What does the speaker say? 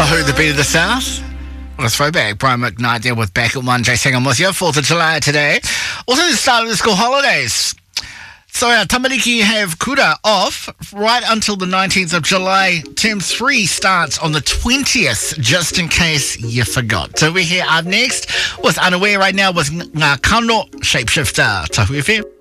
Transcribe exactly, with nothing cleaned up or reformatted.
Who, the Beat of the South? Let's throw back. Brian McKnight there with Back at One. Jay Singh, I'm with you. fourth of July today. Also the start of the school holidays. So our Tamariki have kura off right until the nineteenth of July. Term three starts on the twentieth, just in case you forgot. So we're here up next with Unaware right now with Ngā Kano Shapeshifter. Tahu F M.